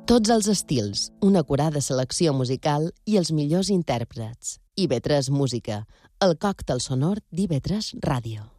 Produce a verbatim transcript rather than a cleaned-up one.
Tots els estils, una acurada selecció musical i els millors intèrprets. I ve tres Música, el còctel sonor d'I ve tres Ràdio.